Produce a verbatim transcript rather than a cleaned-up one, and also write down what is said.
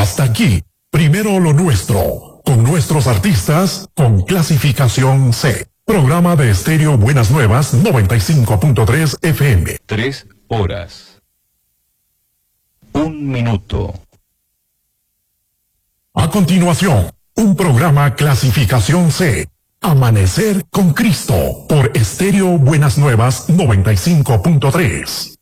Hasta aquí, primero lo nuestro, con nuestros artistas, con clasificación C. Programa de Estéreo Buenas Nuevas, noventa y cinco punto tres F M. Tres horas. Un minuto. A continuación, un programa clasificación C. Amanecer con Cristo, por Estéreo Buenas Nuevas, noventa y cinco punto tres.